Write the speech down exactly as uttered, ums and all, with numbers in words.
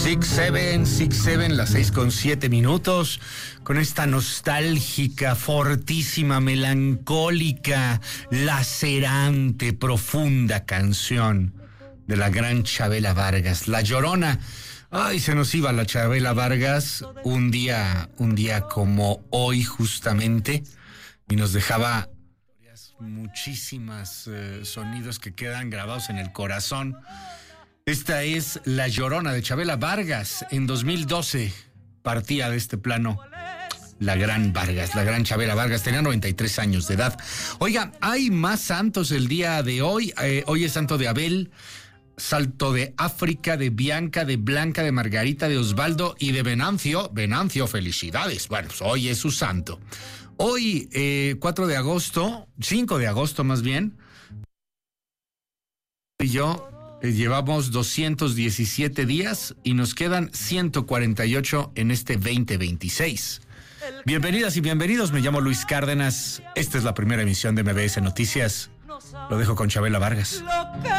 Six Seven, Six Seven, las seis con siete minutos, con esta nostálgica, fortísima, melancólica, lacerante, profunda canción de la gran Chabela Vargas, La Llorona. Ay, se nos iba la Chabela Vargas un día, un día como hoy justamente, y nos dejaba muchísimos eh, sonidos que quedan grabados en el corazón. Esta es La Llorona de Chabela Vargas. En dos mil doce partía de este plano la gran Vargas, la gran Chabela Vargas. Tenía noventa y tres años de edad. Oiga, hay más santos el día de hoy. Eh, hoy es santo de Abel, santo de África, de Bianca, de Blanca, de Margarita, de Osvaldo y de Venancio. Venancio, felicidades. Bueno, pues hoy es su santo. Hoy, eh, cuatro de agosto, cinco de agosto más bien, y yo... llevamos doscientos diecisiete días y nos quedan ciento cuarenta y ocho en este veinte veintiséis. Bienvenidas y bienvenidos, me llamo Luis Cárdenas. Esta es la primera emisión de M B S Noticias. Lo dejo con Chabela Vargas.